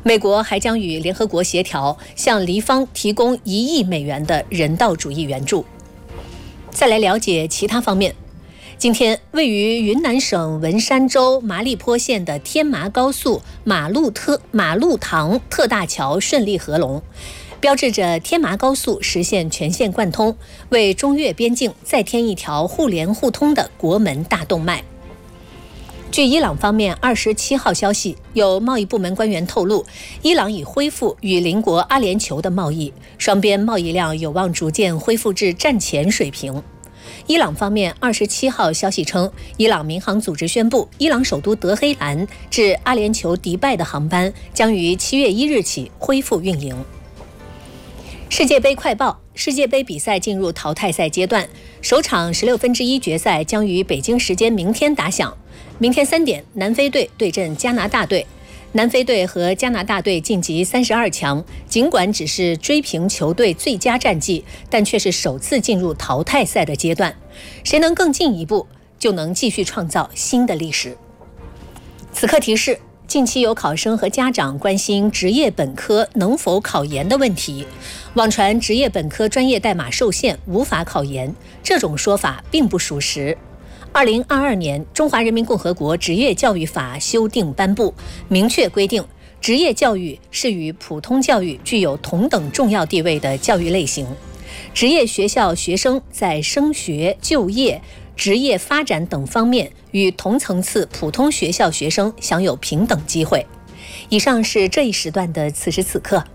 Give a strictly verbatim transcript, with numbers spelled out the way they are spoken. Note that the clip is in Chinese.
美国还将与联合国协调，向黎方提供一亿美元的人道主义援助。再来了解其他方面。今天，位于云南省文山州麻栗坡县的天麻高速马路特马路塘特大桥顺利合龙，标志着天麻高速实现全线贯通，为中越边境再添一条互联互通的国门大动脉。据伊朗方面二十七号消息，有贸易部门官员透露，伊朗已恢复与邻国阿联酋的贸易，双边贸易量有望逐渐恢复至战前水平。伊朗方面二十七号消息称，伊朗民航组织宣布，伊朗首都德黑兰至阿联酋迪拜的航班将于七月一日起恢复运营。世界杯快报：世界杯比赛进入淘汰赛阶段，首场十六分之一决赛将于北京时间明天打响。明天三点，南非队对阵加拿大队。南非队和加拿大队晋级三十二强，尽管只是追平球队最佳战绩，但却是首次进入淘汰赛的阶段。谁能更进一步，就能继续创造新的历史。此刻提示：近期有考生和家长关心职业本科能否考研的问题，网传职业本科专业代码受限，无法考研，这种说法并不属实。二零二二年，《中华人民共和国职业教育法》修订颁布，明确规定，职业教育是与普通教育具有同等重要地位的教育类型。职业学校学生在升学、就业、职业发展等方面与同层次普通学校学生享有平等机会。以上是这一时段的此时此刻。